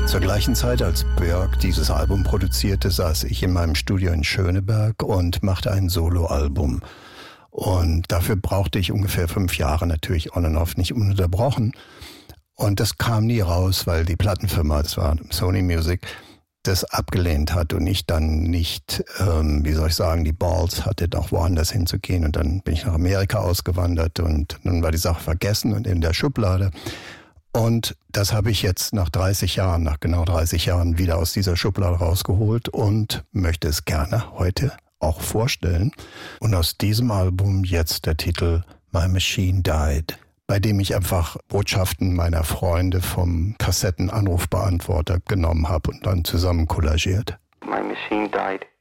Zur gleichen Zeit, als Björk dieses Album produzierte, saß ich in meinem Studio in Schöneberg und machte ein Soloalbum. Und dafür brauchte ich ungefähr 5 Jahre, natürlich on and off, nicht ununterbrochen. Und das kam nie raus, weil die Plattenfirma, das war Sony Music, das abgelehnt hat und ich dann nicht, die Balls hatte, noch woanders hinzugehen. Und dann bin ich nach Amerika ausgewandert und dann war die Sache vergessen und in der Schublade. Und das habe ich jetzt nach genau 30 Jahren wieder aus dieser Schublade rausgeholt und möchte es gerne heute auch vorstellen. Und aus diesem Album jetzt der Titel My Machine Died, bei dem ich einfach Botschaften meiner Freunde vom Kassettenanrufbeantworter genommen habe und dann zusammen kollagiert. My machine died.